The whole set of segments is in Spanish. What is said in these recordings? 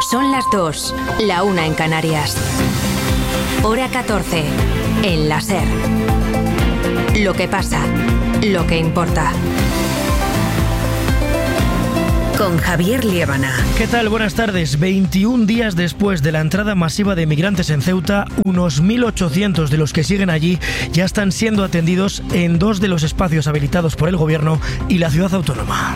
Son las 2, la 1 en Canarias. Hora 14, en la SER. Lo que pasa, lo que importa. Con Javier Liébana. ¿Qué tal? Buenas tardes. 21 días después de la entrada masiva de migrantes en Ceuta, unos 1.800 de los que siguen allí ya están siendo atendidos en 2 de los espacios habilitados por el gobierno y la ciudad autónoma.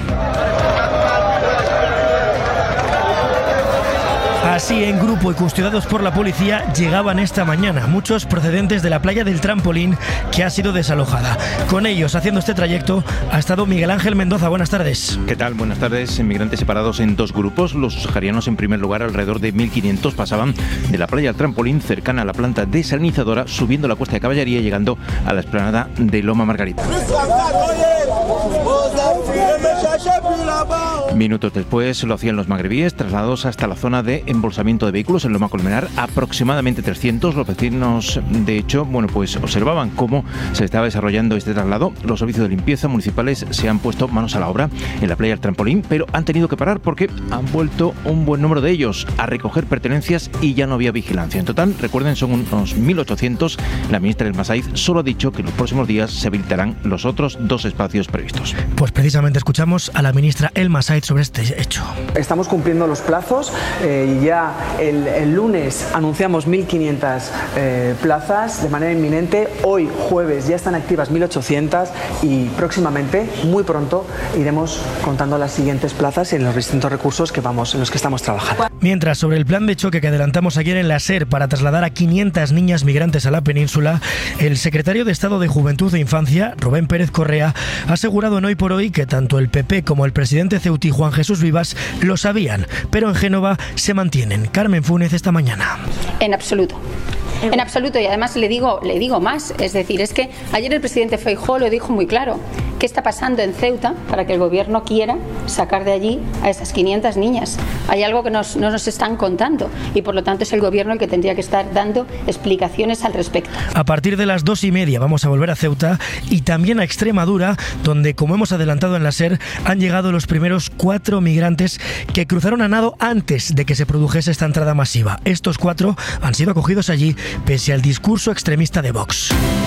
Así, en grupo y custodiados por la policía, llegaban esta mañana, muchos procedentes de la playa del Trampolín, que ha sido desalojada. Con ellos, haciendo este trayecto, ha estado Miguel Ángel Mendoza. Buenas tardes. ¿Qué tal? Buenas tardes. Migrantes separados en 2 grupos. Los saharianos, en primer lugar, alrededor de 1.500, pasaban de la playa del Trampolín, cercana a la planta desalinizadora, subiendo la Cuesta de Caballería y llegando a la explanada de Loma Margarita. Minutos después lo hacían los magrebíes, trasladados hasta la zona de embolsamiento de vehículos en Loma Colmenar, aproximadamente 300. Los vecinos, de hecho, pues observaban cómo se estaba desarrollando este traslado. Los servicios de limpieza municipales se han puesto manos a la obra en la playa del Trampolín, pero han tenido que parar porque han vuelto un buen número de ellos a recoger pertenencias y ya no había vigilancia. En total, recuerden, son unos 1.800. La ministra El Masaiz solo ha dicho que en los próximos días se habilitarán los otros 2 espacios previstos. Pues precisamente escuchamos a la ministra El Masaiz sobre este hecho. Estamos cumpliendo los plazos. Ya el lunes anunciamos 1.500 plazas de manera inminente. Hoy, jueves, ya están activas 1.800 y próximamente, muy pronto, iremos contando las siguientes plazas en los distintos recursos en los que estamos trabajando. Mientras, sobre el plan de choque que adelantamos ayer en la SER para trasladar a 500 niñas migrantes a la península, el secretario de Estado de Juventud e Infancia, Rubén Pérez Correa, ha asegurado en Hoy por Hoy que tanto el PP como el presidente ceutí, Juan Jesús Vivas, lo sabían, pero en Génova se mantienen. Carmen Funes, esta mañana. En absoluto. En absoluto, y además le digo más, es decir, es que ayer el presidente Feijóo lo dijo muy claro. ¿Qué está pasando en Ceuta para que el gobierno quiera sacar de allí a esas 500 niñas? Hay algo que no nos están contando y por lo tanto es el gobierno el que tendría que estar dando explicaciones al respecto. A partir de las 2:30 vamos a volver a Ceuta y también a Extremadura, donde, como hemos adelantado en la SER, han llegado los primeros 4 migrantes que cruzaron a nado antes de que se produjese esta entrada masiva. Estos 4 han sido acogidos allí pese al discurso extremista de Vox.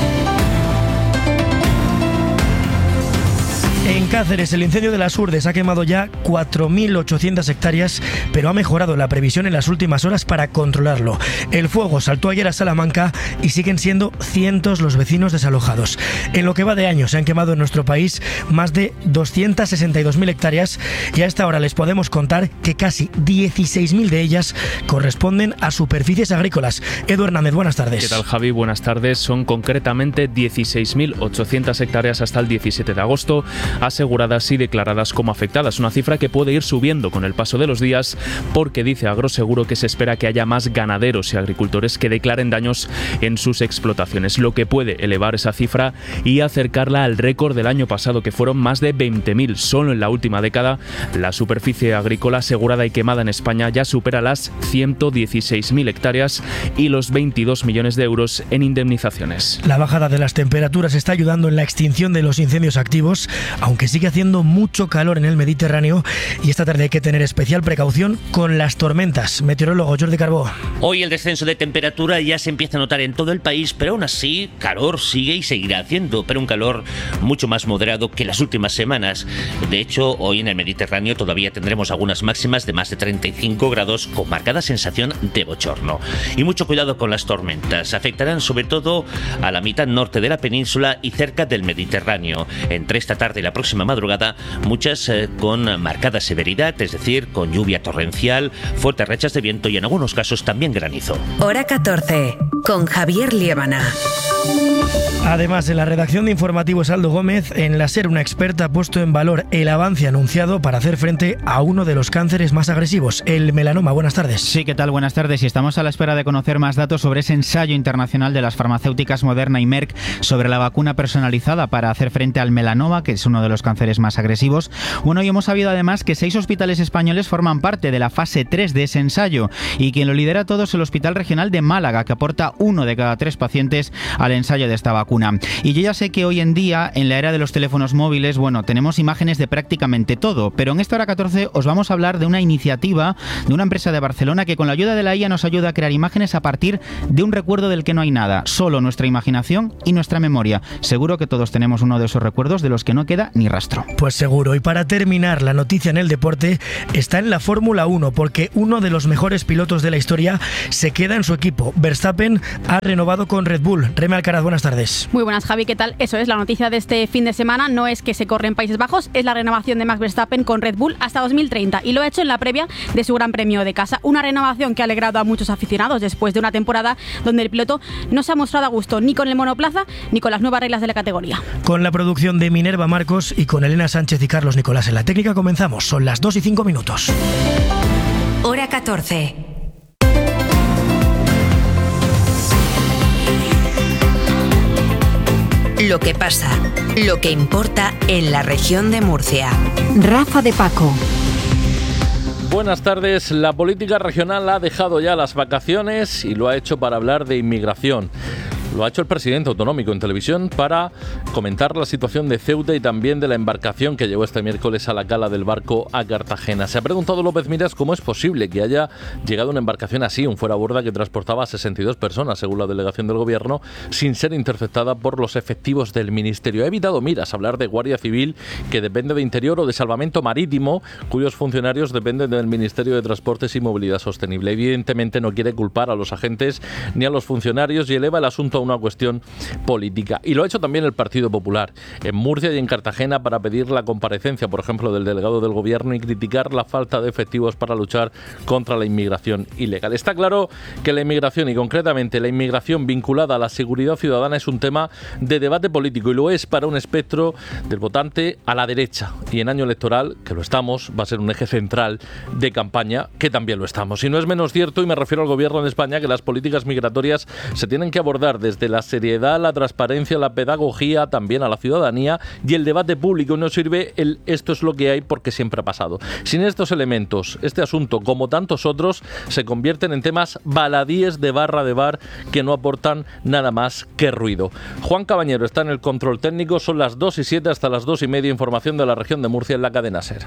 En Cáceres, el incendio de las Urdes ha quemado ya 4.800 hectáreas, pero ha mejorado la previsión en las últimas horas para controlarlo. El fuego saltó ayer a Salamanca y siguen siendo cientos los vecinos desalojados. En lo que va de año se han quemado en nuestro país más de 262.000 hectáreas y a esta hora les podemos contar que casi 16.000 de ellas corresponden a superficies agrícolas. Edu Hernández, buenas tardes. ¿Qué tal, Javi? Buenas tardes. Son concretamente 16.800 hectáreas hasta el 17 de agosto. Aseguradas y declaradas como afectadas, una cifra que puede ir subiendo con el paso de los días porque dice Agroseguro que se espera que haya más ganaderos y agricultores que declaren daños en sus explotaciones, lo que puede elevar esa cifra y acercarla al récord del año pasado, que fueron más de 20.000. Solo en la última década la superficie agrícola asegurada y quemada en España ya supera las 116.000 hectáreas y los 22 millones de euros en indemnizaciones. La bajada de las temperaturas está ayudando en la extinción de los incendios activos, aunque sigue haciendo mucho calor en el Mediterráneo y esta tarde hay que tener especial precaución con las tormentas. Meteorólogo Jordi Carbó. Hoy el descenso de temperatura ya se empieza a notar en todo el país, pero aún así calor sigue y seguirá haciendo, pero un calor mucho más moderado que las últimas semanas. De hecho, hoy en el Mediterráneo todavía tendremos algunas máximas de más de 35 grados con marcada sensación de bochorno. Y mucho cuidado con las tormentas. Afectarán sobre todo a la mitad norte de la península y cerca del Mediterráneo. Entre esta tarde y la próxima madrugada, muchas con marcada severidad, es decir, con lluvia torrencial, fuertes rachas de viento y en algunos casos también granizo. Hora 14, con Javier Liébana. Además, en la redacción de Informativos Aldo Gómez, en la SER una experta ha puesto en valor el avance anunciado para hacer frente a uno de los cánceres más agresivos, el melanoma. Buenas tardes. Sí, ¿qué tal? Buenas tardes. Y estamos a la espera de conocer más datos sobre ese ensayo internacional de las farmacéuticas Moderna y Merck sobre la vacuna personalizada para hacer frente al melanoma, que es uno de los cánceres más agresivos. Bueno, y hemos sabido además que 6 hospitales españoles forman parte de la fase 3 de ese ensayo y quien lo lidera todo es el Hospital Regional de Málaga, que aporta 1 de cada 3 pacientes al ensayo de esta vacuna. Y yo ya sé que hoy en día, en la era de los teléfonos móviles, bueno, tenemos imágenes de prácticamente todo, pero en esta hora 14 os vamos a hablar de una iniciativa de una empresa de Barcelona que con la ayuda de la IA nos ayuda a crear imágenes a partir de un recuerdo del que no hay nada, solo nuestra imaginación y nuestra memoria. Seguro que todos tenemos uno de esos recuerdos de los que no queda ni rastro. Pues seguro. Y para terminar, la noticia en el deporte está en la Fórmula 1, porque uno de los mejores pilotos de la historia se queda en su equipo. Verstappen ha renovado con Red Bull. Reme Alcaraz, buenas tardes. Muy buenas, Javi, ¿qué tal? Eso es, la noticia de este fin de semana no es que se corre en Países Bajos, es la renovación de Max Verstappen con Red Bull hasta 2030, y lo ha hecho en la previa de su Gran Premio de casa. Una renovación que ha alegrado a muchos aficionados después de una temporada donde el piloto no se ha mostrado a gusto ni con el monoplaza ni con las nuevas reglas de la categoría. Con la producción de Minerva Marcos y con Elena Sánchez y Carlos Nicolás en la técnica comenzamos. Son las 2:05. Hora 14. Lo que pasa, lo que importa en la región de Murcia. Rafa de Paco. Buenas tardes. La política regional ha dejado ya las vacaciones y lo ha hecho para hablar de inmigración. Lo ha hecho el presidente autonómico en televisión para comentar la situación de Ceuta y también de la embarcación que llegó este miércoles a la cala del Barco a Cartagena. Se ha preguntado López Miras cómo es posible que haya llegado una embarcación así, un fueraborda que transportaba a 62 personas, según la delegación del gobierno, sin ser interceptada por los efectivos del ministerio. Ha evitado Miras hablar de Guardia Civil, que depende de Interior, o de Salvamento Marítimo, cuyos funcionarios dependen del Ministerio de Transportes y Movilidad Sostenible. Evidentemente no quiere culpar a los agentes ni a los funcionarios y eleva el asunto a una cuestión política. Y lo ha hecho también el Partido Popular en Murcia y en Cartagena para pedir la comparecencia, por ejemplo, del delegado del gobierno y criticar la falta de efectivos para luchar contra la inmigración ilegal. Está claro que la inmigración, y concretamente la inmigración vinculada a la seguridad ciudadana, es un tema de debate político, y lo es para un espectro del votante a la derecha. Y en año electoral, que lo estamos, va a ser un eje central de campaña, que también lo estamos. Y no es menos cierto, y me refiero al gobierno de España, que las políticas migratorias se tienen que abordar desde la seriedad, la transparencia, la pedagogía, también a la ciudadanía y el debate público. No sirve el esto es lo que hay porque siempre ha pasado. Sin estos elementos, este asunto, como tantos otros, se convierten en temas baladíes de barra de bar que no aportan nada más que ruido. Juan Cabañero está en el control técnico. Son las 2:07 hasta las 2:30. Información de la región de Murcia en la cadena SER.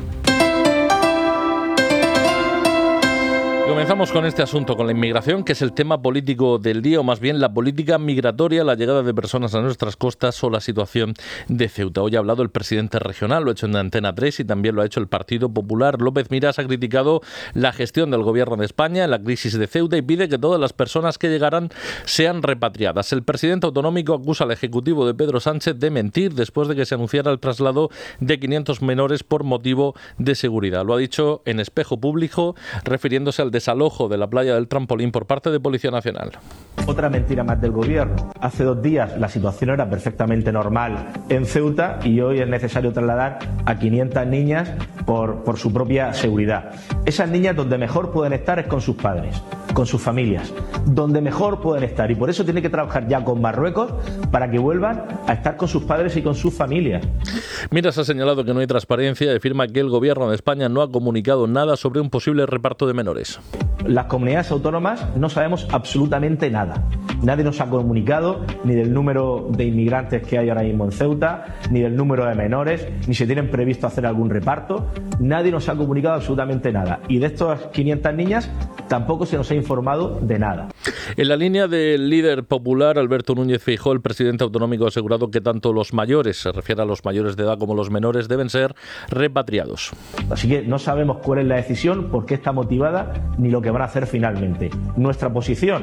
Comenzamos con este asunto, con la inmigración, que es el tema político del día, o más bien la política migratoria, la llegada de personas a nuestras costas o la situación de Ceuta. Hoy ha hablado el presidente regional, lo ha hecho en Antena 3 y también lo ha hecho el Partido Popular. López Miras ha criticado la gestión del gobierno de España en la crisis de Ceuta y pide que todas las personas que llegaran sean repatriadas. El presidente autonómico acusa al Ejecutivo de Pedro Sánchez de mentir después de que se anunciara el traslado de 500 menores por motivo de seguridad. Lo ha dicho en Espejo Público, refiriéndose al desalojo de la playa del Trampolín por parte de Policía Nacional. Otra mentira más del gobierno. Hace 2 días la situación era perfectamente normal en Ceuta y hoy es necesario trasladar a 500 niñas por su propia seguridad. Esas niñas donde mejor pueden estar es con sus padres, con sus familias, donde mejor pueden estar, y por eso tiene que trabajar ya con Marruecos para que vuelvan a estar con sus padres y con sus familias. Miras ha señalado que no hay transparencia y afirma que el gobierno de España no ha comunicado nada sobre un posible reparto de menores. Las comunidades autónomas no sabemos absolutamente nada. Nadie nos ha comunicado ni del número de inmigrantes que hay ahora mismo en Ceuta, ni del número de menores, ni se tienen previsto hacer algún reparto. Nadie nos ha comunicado absolutamente nada. Y de estas 500 niñas tampoco se nos ha informado de nada. En la línea del líder popular Alberto Núñez Feijóo, el presidente autonómico ha asegurado que tanto los mayores, se refiere a los mayores de edad, como los menores deben ser repatriados. Así que no sabemos cuál es la decisión, por qué está motivada, ni lo que van a hacer finalmente. Nuestra posición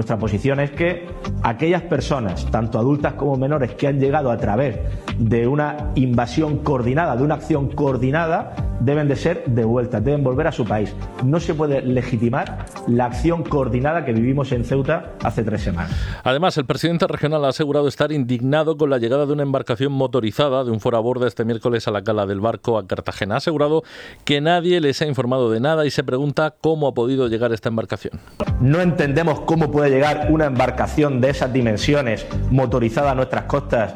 es que aquellas personas, tanto adultas como menores, que han llegado a través de una invasión coordinada, de una acción coordinada, deben de ser devueltas, deben volver a su país. No se puede legitimar la acción coordinada que vivimos en Ceuta hace 3 semanas. Además, el presidente regional ha asegurado estar indignado con la llegada de una embarcación motorizada de un fueraborda este miércoles a la cala del Barco a Cartagena. Ha asegurado que nadie les ha informado de nada y se pregunta cómo ha podido llegar esta embarcación. No entendemos cómo puede llegar una embarcación de esas dimensiones motorizada a nuestras costas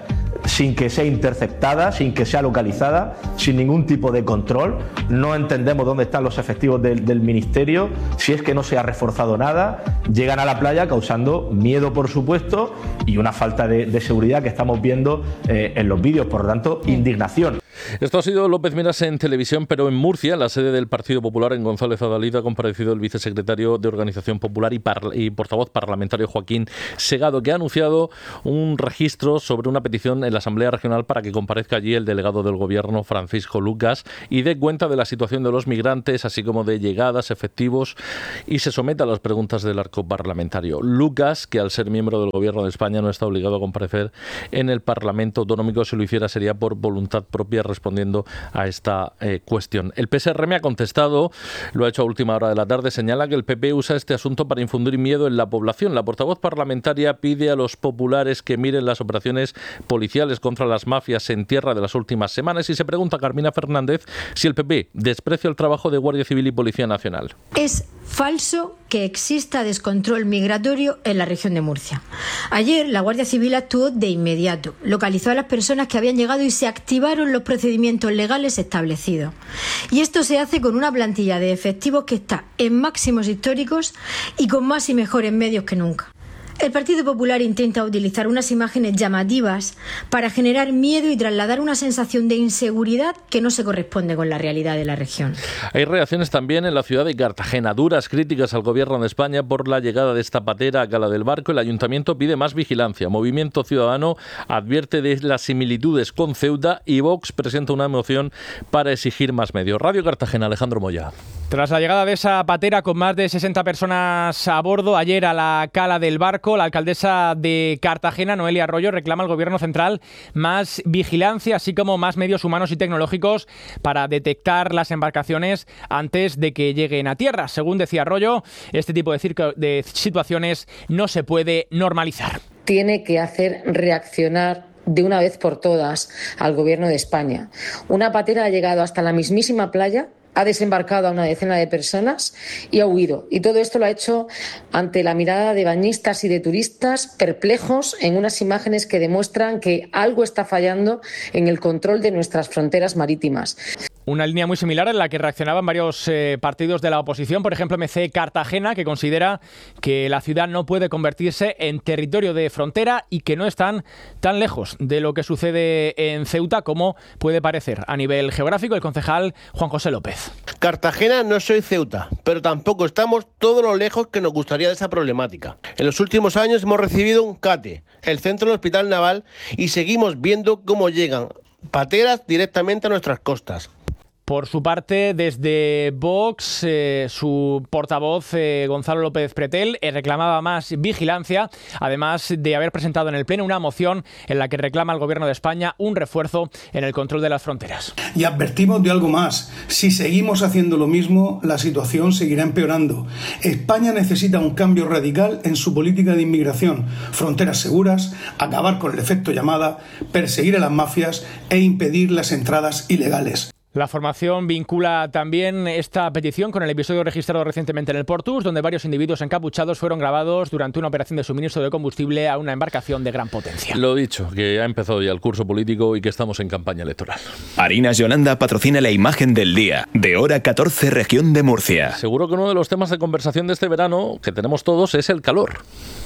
sin que sea interceptada, sin que sea localizada, sin ningún tipo de control. No entendemos dónde están los efectivos del Ministerio, si es que no se ha reforzado nada. Llegan a la playa causando miedo, por supuesto, y una falta de seguridad que estamos viendo en los vídeos, por lo tanto, indignación. Esto ha sido López Miras en televisión, pero en Murcia, en la sede del Partido Popular, en González Adalid, ha comparecido el vicesecretario de Organización Popular y portavoz parlamentario Joaquín Segado, que ha anunciado un registro sobre una petición en la Asamblea Regional para que comparezca allí el delegado del Gobierno, Francisco Lucas, y dé cuenta de la situación de los migrantes, así como de llegadas, efectivos, y se someta a las preguntas del arco parlamentario. Lucas, que al ser miembro del Gobierno de España no está obligado a comparecer en el Parlamento Autonómico, si lo hiciera sería por voluntad propia, respondiendo a esta cuestión. El PSRM ha contestado, lo ha hecho a última hora de la tarde, señala que el PP usa este asunto para infundir miedo en la población. La portavoz parlamentaria pide a los populares que miren las operaciones policiales contra las mafias en tierra de las últimas semanas y se pregunta a Carmina Fernández si el PP desprecia el trabajo de Guardia Civil y Policía Nacional. Es falso que exista descontrol migratorio en la región de Murcia. Ayer la Guardia Civil actuó de inmediato, localizó a las personas que habían llegado y se activaron los procedimientos legales establecidos. Y esto se hace con una plantilla de efectivos que está en máximos históricos y con más y mejores medios que nunca. El Partido Popular intenta utilizar unas imágenes llamativas para generar miedo y trasladar una sensación de inseguridad que no se corresponde con la realidad de la región. Hay reacciones también en la ciudad de Cartagena, duras críticas al Gobierno de España por la llegada de esta patera a Cala del Barco. El Ayuntamiento pide más vigilancia. Movimiento Ciudadano advierte de las similitudes con Ceuta y Vox presenta una moción para exigir más medios. Radio Cartagena, Alejandro Moya. Tras la llegada de esa patera con más de 60 personas a bordo ayer a la Cala del Barco, la alcaldesa de Cartagena, Noelia Arroyo, reclama al Gobierno central más vigilancia, así como más medios humanos y tecnológicos para detectar las embarcaciones antes de que lleguen a tierra. Según decía Arroyo, este tipo de situaciones no se puede normalizar. Tiene que hacer reaccionar de una vez por todas al Gobierno de España. Una patera ha llegado hasta la mismísima playa, ha desembarcado a una decena de personas y ha huido. Y todo esto lo ha hecho ante la mirada de bañistas y de turistas perplejos en unas imágenes que demuestran que algo está fallando en el control de nuestras fronteras marítimas. Una línea muy similar en la que reaccionaban varios partidos de la oposición, por ejemplo MC Cartagena, que considera que la ciudad no puede convertirse en territorio de frontera y que no están tan lejos de lo que sucede en Ceuta como puede parecer a nivel geográfico. El concejal Juan José López. Cartagena no soy Ceuta, pero tampoco estamos todo lo lejos que nos gustaría de esa problemática. En los últimos años hemos recibido un CATE, el centro del Hospital Naval, y seguimos viendo cómo llegan pateras directamente a nuestras costas. Por su parte, desde Vox, su portavoz Gonzalo López Pretel reclamaba más vigilancia, además de haber presentado en el Pleno una moción en la que reclama al Gobierno de España un refuerzo en el control de las fronteras. Y advertimos de algo más. Si seguimos haciendo lo mismo, la situación seguirá empeorando. España necesita un cambio radical en su política de inmigración, fronteras seguras, acabar con el efecto llamada, perseguir a las mafias e impedir las entradas ilegales. La formación vincula también esta petición con el episodio registrado recientemente en el Portus, donde varios individuos encapuchados fueron grabados durante una operación de suministro de combustible a una embarcación de gran potencia. Lo dicho, que ha empezado ya el curso político y que estamos en campaña electoral. Harinas Yolanda patrocina la imagen del día, de hora 14, región de Murcia. Seguro que uno de los temas de conversación de este verano que tenemos todos es el calor.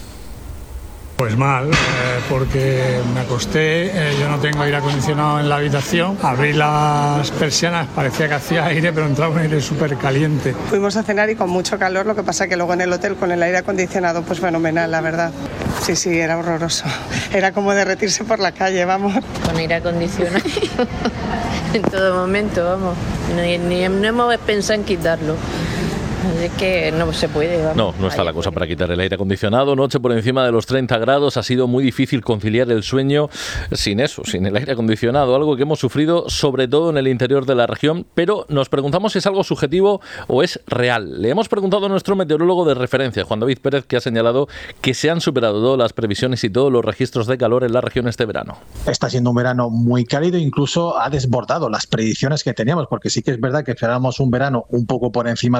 Pues mal, porque me acosté, yo no tengo aire acondicionado en la habitación, abrí las persianas, parecía que hacía aire, pero entraba un aire súper caliente. Fuimos a cenar y con mucho calor, lo que pasa que luego en el hotel con el aire acondicionado, pues fenomenal, la verdad. Sí, era horroroso. Era como derretirse por la calle, vamos. Con aire acondicionado en todo momento, vamos. No hemos pensado en quitarlo. Es que no se puede. Vamos. No está la cosa para quitar el aire acondicionado. Noche por encima de los 30 grados. Ha sido muy difícil conciliar el sueño sin eso, sin el aire acondicionado. Algo que hemos sufrido sobre todo en el interior de la región. Pero nos preguntamos si es algo subjetivo o es real. Le hemos preguntado a nuestro meteorólogo de referencia, Juan David Pérez, que ha señalado que se han superado todas las previsiones y todos los registros de calor en la región este verano. Está siendo un verano muy cálido. Incluso ha desbordado las predicciones que teníamos. Porque sí que es verdad que esperábamos un verano un poco por encima de la media.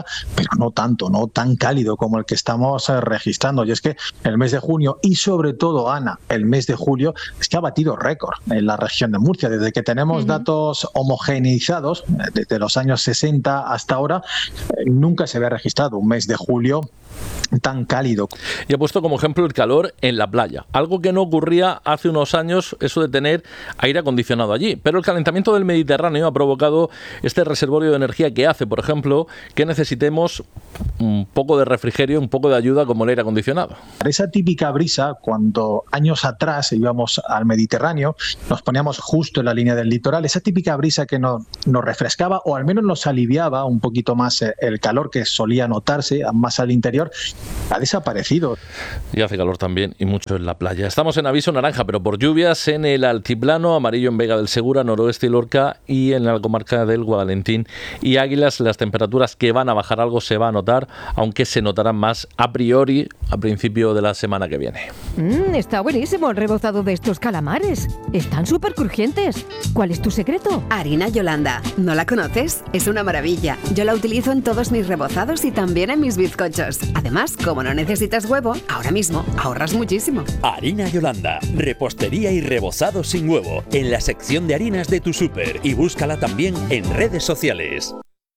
pero no tanto, no tan cálido como el que estamos registrando. Y es que el mes de junio y sobre todo, Ana, el mes de julio es que ha batido récord en la región de Murcia. Desde que tenemos datos homogeneizados, desde los años 60 hasta ahora, nunca se había registrado un mes de julio tan cálido. Y he puesto como ejemplo el calor en la playa, algo que no ocurría hace unos años, eso de tener aire acondicionado allí, pero el calentamiento del Mediterráneo ha provocado este reservorio de energía que hace, por ejemplo, que necesitemos un poco de refrigerio, un poco de ayuda como el aire acondicionado. Esa típica brisa, cuando años atrás íbamos al Mediterráneo, nos poníamos justo en la línea del litoral, esa típica brisa que nos refrescaba o al menos nos aliviaba un poquito más el calor que solía notarse más al interior, ha desaparecido. Y hace calor también, y mucho en la playa. Estamos en aviso naranja, pero por lluvias en el altiplano, amarillo en Vega del Segura, noroeste y Lorca, y en la comarca del Guadalentín y Águilas. Las temperaturas que van a bajar algo se va a notar, aunque se notarán más a priori a principio de la semana que viene. Está buenísimo el rebozado de estos calamares. Están súper crujientes. ¿Cuál es tu secreto? Harina Yolanda. ¿No la conoces? Es una maravilla. Yo la utilizo en todos mis rebozados y también en mis bizcochos. Además, como no necesitas huevo, ahora mismo ahorras muchísimo. Harina Yolanda, repostería y rebozado sin huevo, en la sección de harinas de tu súper, y búscala también en redes sociales.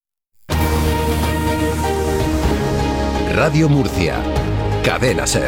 Radio Murcia, Cadena SER.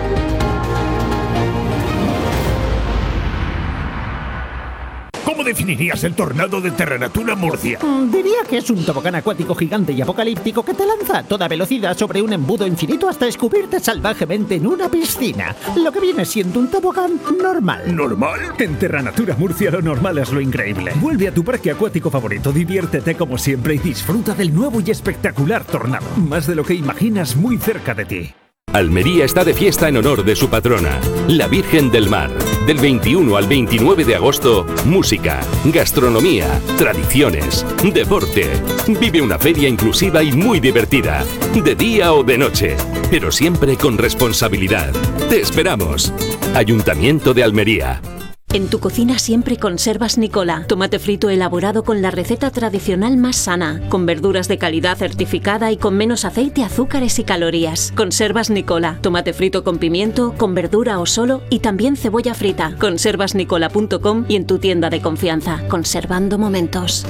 ¿Cómo definirías el tornado de Terranatura Murcia? Diría que es un tobogán acuático gigante y apocalíptico que te lanza a toda velocidad sobre un embudo infinito hasta escupirte salvajemente en una piscina. Lo que viene siendo un tobogán normal. ¿Normal? En Terranatura Murcia lo normal es lo increíble. Vuelve a tu parque acuático favorito, diviértete como siempre y disfruta del nuevo y espectacular tornado. Más de lo que imaginas, muy cerca de ti. Almería está de fiesta en honor de su patrona, la Virgen del Mar. Del 21 al 29 de agosto, música, gastronomía, tradiciones, deporte. Vive una feria inclusiva y muy divertida, de día o de noche, pero siempre con responsabilidad. Te esperamos. Ayuntamiento de Almería. En tu cocina siempre conservas Nicola, tomate frito elaborado con la receta tradicional más sana, con verduras de calidad certificada y con menos aceite, azúcares y calorías. Conservas Nicola, tomate frito con pimiento, con verdura o solo, y también cebolla frita. Conservasnicola.com y en tu tienda de confianza. Conservando momentos.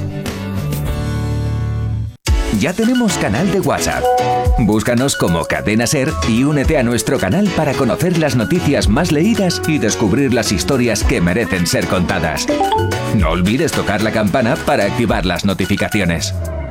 Ya tenemos canal de WhatsApp. Búscanos como Cadena SER y únete a nuestro canal para conocer las noticias más leídas y descubrir las historias que merecen ser contadas. No olvides tocar la campana para activar las notificaciones.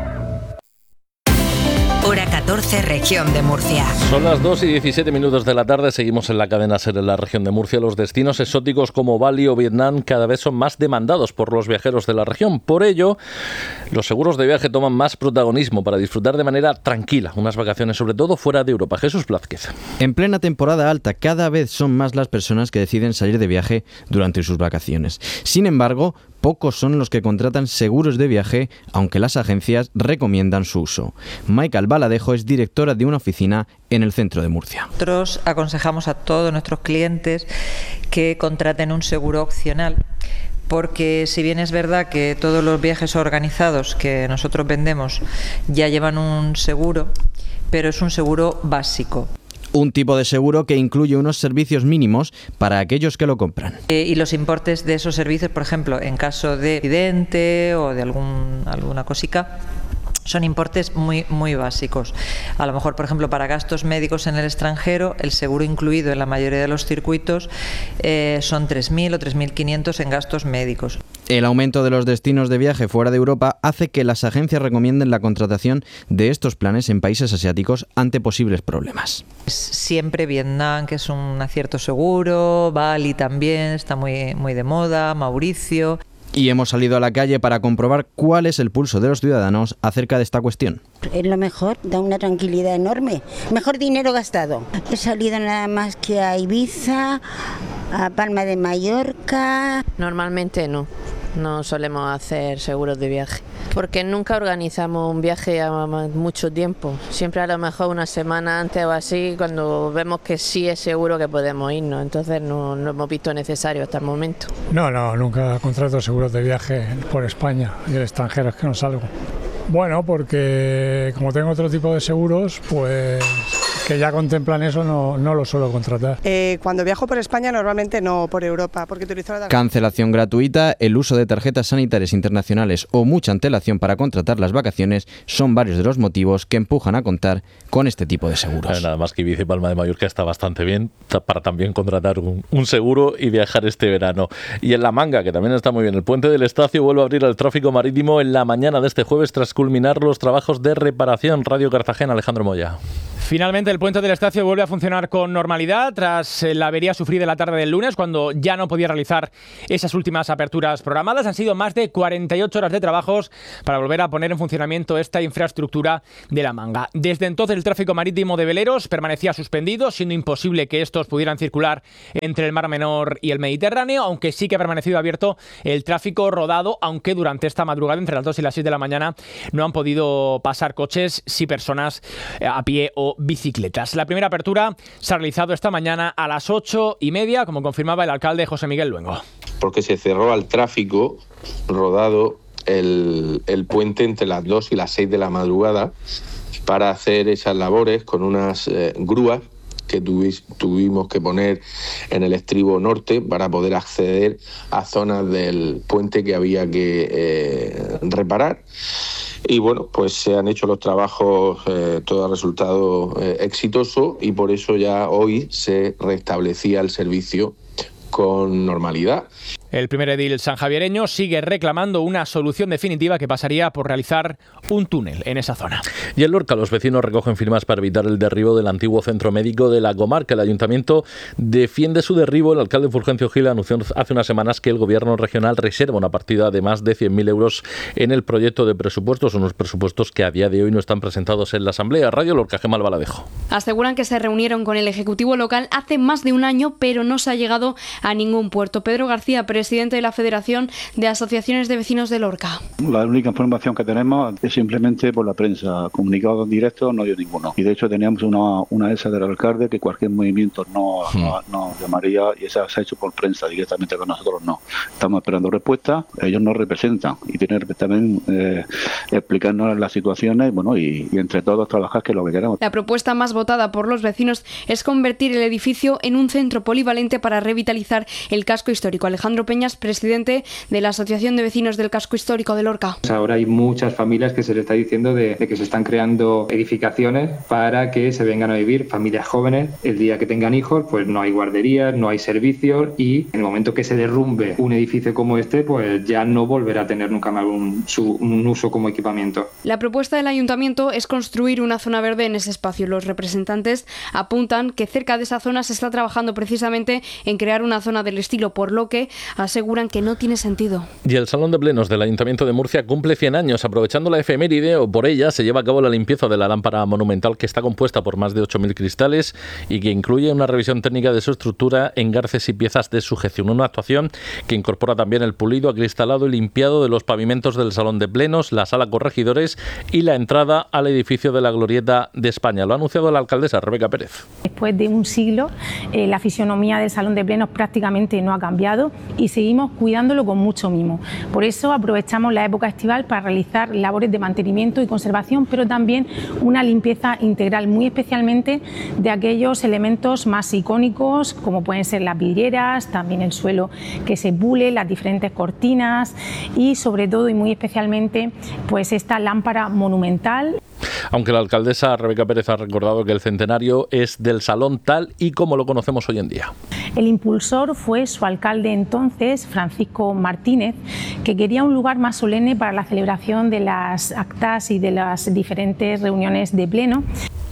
Hora 14, región de Murcia. Son las 2:17 de la tarde, seguimos en la cadena SER en la región de Murcia. Los destinos exóticos como Bali o Vietnam cada vez son más demandados por los viajeros de la región. Por ello, los seguros de viaje toman más protagonismo para disfrutar de manera tranquila unas vacaciones, sobre todo fuera de Europa. Jesús Blázquez. En plena temporada alta, cada vez son más las personas que deciden salir de viaje durante sus vacaciones. Sin embargo, pocos son los que contratan seguros de viaje, aunque las agencias recomiendan su uso. Michael Baladejo es directora de una oficina en el centro de Murcia. Nosotros aconsejamos a todos nuestros clientes que contraten un seguro opcional, porque si bien es verdad que todos los viajes organizados que nosotros vendemos ya llevan un seguro, pero es un seguro básico. Un tipo de seguro que incluye unos servicios mínimos para aquellos que lo compran. Y los importes de esos servicios, por ejemplo, en caso de accidente o de alguna cosica, son importes muy básicos. A lo mejor, por ejemplo, para gastos médicos en el extranjero, el seguro incluido en la mayoría de los circuitos son 3.000 o 3.500 en gastos médicos. El aumento de los destinos de viaje fuera de Europa hace que las agencias recomienden la contratación de estos planes en países asiáticos ante posibles problemas. Siempre Vietnam, que es un acierto seguro, Bali también está muy de moda, Mauricio. Y hemos salido a la calle para comprobar cuál es el pulso de los ciudadanos acerca de esta cuestión. Es lo mejor, da una tranquilidad enorme. Mejor dinero gastado. He salido nada más que a Ibiza, a Palma de Mallorca. Normalmente no solemos hacer seguros de viaje, porque nunca organizamos un viaje a mucho tiempo. Siempre a lo mejor una semana antes o así, cuando vemos que sí es seguro que podemos irnos. Entonces no hemos visto necesario hasta el momento. No, nunca contrato seguros de viaje por España y el extranjero es que no salgo. Bueno, porque como tengo otro tipo de seguros, pues que ya contemplan eso, no lo suelo contratar. Cuando viajo por España, normalmente no por Europa, porque utilizo la... Cancelación gratuita, el uso de tarjetas sanitarias internacionales o mucha antelación para contratar las vacaciones son varios de los motivos que empujan a contar con este tipo de seguros. Nada más que Ibiza y Palma de Mallorca está bastante bien para también contratar un seguro y viajar este verano. Y en La Manga, que también está muy bien, el puente del Estacio vuelve a abrir al tráfico marítimo en la mañana de este jueves tras culminar los trabajos de reparación. Radio Cartagena, Alejandro Moya. Finalmente el puente del Estacio vuelve a funcionar con normalidad tras la avería sufrida la tarde del lunes, cuando ya no podía realizar esas últimas aperturas programadas. Han sido más de 48 horas de trabajos para volver a poner en funcionamiento esta infraestructura de La Manga. Desde entonces el tráfico marítimo de veleros permanecía suspendido, siendo imposible que estos pudieran circular entre el Mar Menor y el Mediterráneo, aunque sí que ha permanecido abierto el tráfico rodado, aunque durante esta madrugada entre las 2 y las 6 de la mañana no han podido pasar coches, sí personas a pie o bicicletas. La primera apertura se ha realizado esta mañana a las 8:30, como confirmaba el alcalde José Miguel Luengo. Porque se cerró al tráfico rodado el puente entre las 2 y las 6 de la madrugada para hacer esas labores con unas grúas que tuvimos que poner en el estribo norte para poder acceder a zonas del puente que había que reparar. Y bueno, pues se han hecho los trabajos, todo ha resultado exitoso y por eso ya hoy se restablecía el servicio con normalidad. El primer edil sanjaviereño sigue reclamando una solución definitiva que pasaría por realizar un túnel en esa zona. Y en Lorca los vecinos recogen firmas para evitar el derribo del antiguo centro médico de la comarca. El ayuntamiento defiende su derribo. El alcalde Fulgencio Gil anunció hace unas semanas que el gobierno regional reserva una partida de más de 100.000 euros en el proyecto de presupuestos, unos presupuestos que a día de hoy no están presentados en la Asamblea. Radio Lorca, Gemma Albaladejo. Aseguran que se reunieron con el Ejecutivo local hace más de un año, pero no se ha llegado a ningún puerto. Pedro García, presidente de la Federación de Asociaciones de Vecinos de Lorca. La única información que tenemos es simplemente por la prensa. Comunicados directos no dio ninguno. Y de hecho teníamos una esa del alcalde que cualquier movimiento no llamaría, y esa se ha hecho por prensa directamente, con nosotros no. Estamos esperando respuestas, ellos nos representan y tienen que también explicarnos las situaciones, bueno, y entre todos trabajar, que es lo que queremos. La propuesta más votada por los vecinos es convertir el edificio en un centro polivalente para revitalizar el casco histórico. Alejandro Peñas, presidente de la Asociación de Vecinos del Casco Histórico de Lorca. Ahora hay muchas familias que se les está diciendo de que se están creando edificaciones para que se vengan a vivir familias jóvenes. El día que tengan hijos, pues no hay guarderías, no hay servicios, y en el momento que se derrumbe un edificio como este, pues ya no volverá a tener nunca más un uso como equipamiento. La propuesta del ayuntamiento es construir una zona verde en ese espacio. Los representantes apuntan que cerca de esa zona se está trabajando precisamente en crear una zona del estilo, por lo que aseguran que no tiene sentido. Y el Salón de Plenos del Ayuntamiento de Murcia cumple 100 años. Aprovechando la efeméride, o por ella, se lleva a cabo la limpieza de la lámpara monumental, que está compuesta por más de 8.000 cristales y que incluye una revisión técnica de su estructura, engarces y piezas de sujeción. Una actuación que incorpora también el pulido, acristalado y limpiado de los pavimentos del Salón de Plenos, la Sala Corregidores y la entrada al edificio de la Glorieta de España. Lo ha anunciado la alcaldesa Rebeca Pérez. Después de un siglo, la fisonomía del Salón de Plenos prácticamente no ha cambiado y seguimos cuidándolo con mucho mimo. Por eso aprovechamos la época estival para realizar labores de mantenimiento y conservación, pero también una limpieza integral, muy especialmente de aquellos elementos más icónicos, como pueden ser las vidrieras, también el suelo que se pule, las diferentes cortinas y sobre todo y muy especialmente pues esta lámpara monumental. Aunque la alcaldesa Rebeca Pérez ha recordado que el centenario es del salón tal y como lo conocemos hoy en día. El impulsor fue su alcalde entonces, Francisco Martínez, que quería un lugar más solemne para la celebración de las actas y de las diferentes reuniones de pleno.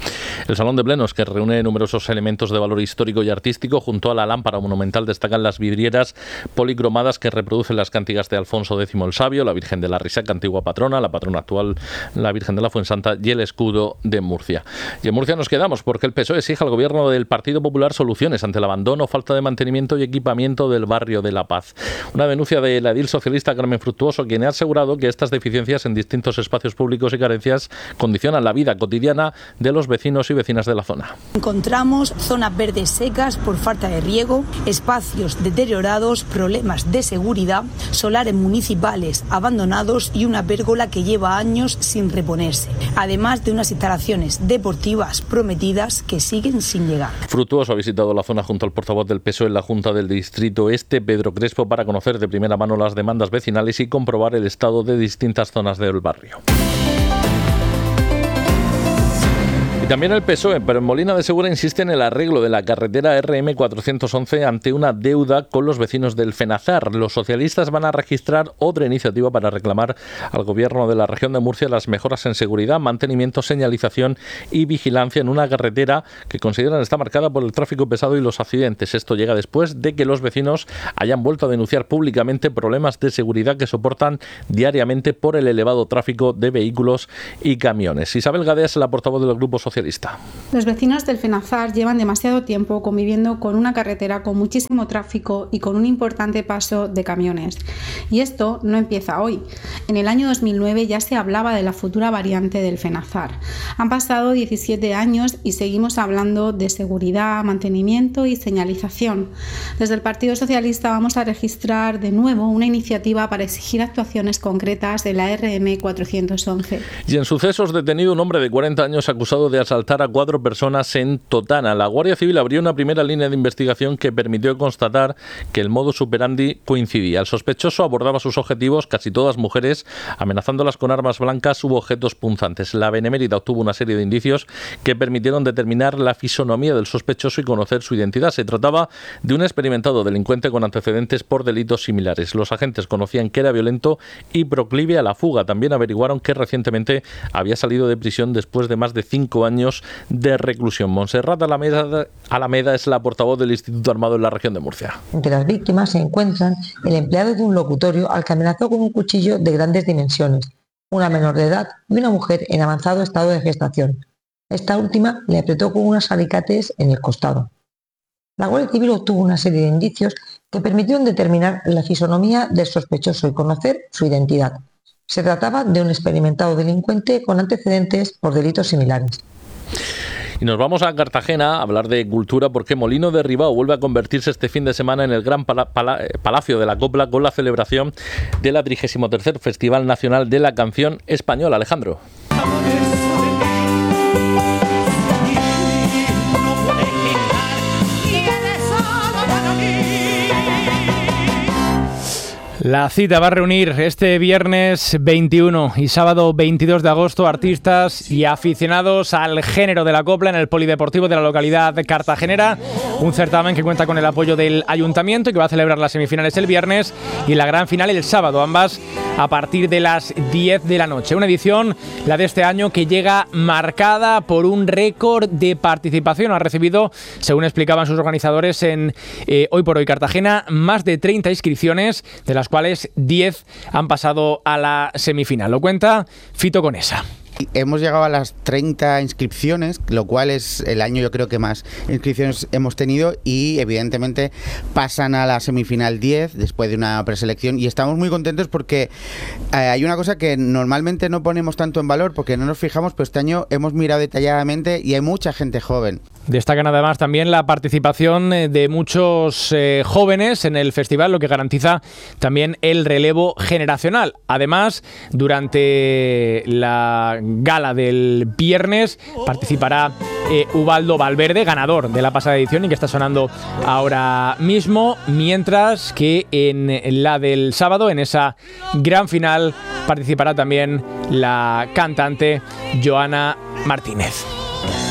El Salón de Plenos, que reúne numerosos elementos de valor histórico y artístico, junto a la lámpara monumental destacan las vidrieras policromadas que reproducen las cánticas de Alfonso X el Sabio, la Virgen de la Risaca, antigua patrona, la patrona actual, la Virgen de la Fuensanta, y el escudo de Murcia. Y en Murcia nos quedamos porque el PSOE exige al gobierno del Partido Popular soluciones ante el abandono, falta de mantenimiento y equipamiento del barrio de La Paz. Una denuncia de la edil socialista Carmen Fructuoso, quien ha asegurado que estas deficiencias en distintos espacios públicos y carencias condicionan la vida cotidiana de los vecinos y vecinas de la zona. Encontramos zonas verdes secas por falta de riego, espacios deteriorados, problemas de seguridad, solares municipales abandonados y una pérgola que lleva años sin reponerse, además de unas instalaciones deportivas prometidas que siguen sin llegar. Fructuoso ha visitado la zona junto al portavoz del PSOE en la Junta del Distrito Este, Pedro Crespo, para conocer de primera mano las demandas vecinales y comprobar el estado de distintas zonas del barrio. Y también el PSOE, pero en Molina de Segura insiste en el arreglo de la carretera RM411 ante una deuda con los vecinos del Fenazar. Los socialistas van a registrar otra iniciativa para reclamar al gobierno de la región de Murcia las mejoras en seguridad, mantenimiento, señalización y vigilancia en una carretera que consideran está marcada por el tráfico pesado y los accidentes. Esto llega después de que los vecinos hayan vuelto a denunciar públicamente problemas de seguridad que soportan diariamente por el elevado tráfico de vehículos y camiones. Isabel Gadea es la portavoz del Grupo Socialista. Los vecinos del Fenazar llevan demasiado tiempo conviviendo con una carretera con muchísimo tráfico y con un importante paso de camiones. Y esto no empieza hoy. En el año 2009 ya se hablaba de la futura variante del Fenazar. Han pasado 17 años y seguimos hablando de seguridad, mantenimiento y señalización. Desde el Partido Socialista vamos a registrar de nuevo una iniciativa para exigir actuaciones concretas de la RM411. Y en sucesos, detenido un hombre de 40 años acusado de asaltar a 4 personas en Totana. La Guardia Civil abrió una primera línea de investigación que permitió constatar que el modus operandi coincidía. El sospechoso abordaba sus objetivos, casi todas mujeres, amenazándolas con armas blancas u objetos punzantes. La Benemérita obtuvo una serie de indicios que permitieron determinar la fisonomía del sospechoso y conocer su identidad. Se trataba de un experimentado delincuente con antecedentes por delitos similares. Los agentes conocían que era violento y proclive a la fuga. También averiguaron que recientemente había salido de prisión después de más de 5 años de reclusión. Montserrat Alameda es la portavoz del Instituto Armado en la región de Murcia. Entre las víctimas se encuentran el empleado de un locutorio al que amenazó con un cuchillo de grandes dimensiones, una menor de edad y una mujer en avanzado estado de gestación. Esta última le apretó con unos alicates en el costado. La Guardia Civil obtuvo una serie de indicios que permitieron determinar la fisonomía del sospechoso y conocer su identidad. Se trataba de un experimentado delincuente con antecedentes por delitos similares. Y nos vamos a Cartagena a hablar de cultura porque Molino de Ribao vuelve a convertirse este fin de semana en el gran Palacio de la Copla con la celebración de la 33º Festival Nacional de la Canción Española. Alejandro. La cita va a reunir este viernes 21 y sábado 22 de agosto artistas y aficionados al género de la copla en el polideportivo de la localidad cartagenera. Un certamen que cuenta con el apoyo del ayuntamiento y que va a celebrar las semifinales el viernes y la gran final el sábado, ambas a partir de las 10 de la noche. Una edición, la de este año, que llega marcada por un récord de participación. Ha recibido, según explicaban sus organizadores en Hoy por Hoy Cartagena, más de 30 inscripciones, de las cuales 10 han pasado a la semifinal. Lo cuenta Fito Conesa. Hemos llegado a las 30 inscripciones, lo cual es el año yo creo que más inscripciones hemos tenido y evidentemente pasan a la semifinal 10 después de una preselección y estamos muy contentos porque hay una cosa que normalmente no ponemos tanto en valor porque no nos fijamos, pero este año hemos mirado detalladamente y hay mucha gente joven. Destacan además también la participación de muchos jóvenes en el festival, lo que garantiza también el relevo generacional. Además, durante la gala del viernes participará Ubaldo Valverde, ganador de la pasada edición y que está sonando ahora mismo, mientras que en la del sábado, en esa gran final, participará también la cantante Joana Martínez.